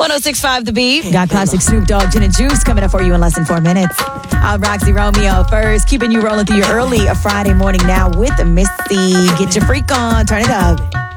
106.5 The Beat. Got classic Snoop Dogg, Gin and Juice coming up for you in less than 4 minutes. I'm Roxy Romeo first, keeping you rolling through your early a Friday morning now with Missy. Get your freak on, turn it up.